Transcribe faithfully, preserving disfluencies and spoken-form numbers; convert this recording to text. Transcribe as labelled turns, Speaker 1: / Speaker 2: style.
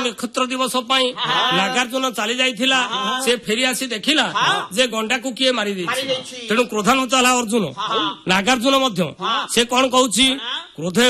Speaker 1: ନକ୍ଷତ୍ର ଦିବସ ପାଇଁ ନାଗାର୍ଜୁନ ଚାଲି ଯାଇଥିଲା। ସେ ଫେରି ଆସି ଦେଖିଲା ଯେ ଗଣ୍ଡାକୁ କିଏ ମାରି ଦେଇଛି। ତେଣୁ କ୍ରୋଧାନ୍ୱିତ ହେଲା ଅର୍ଜୁନ। ନାଗାର୍ଜୁନ ମଧ୍ୟ ସେ କଣ କହୁଛି, କ୍ରୋଧ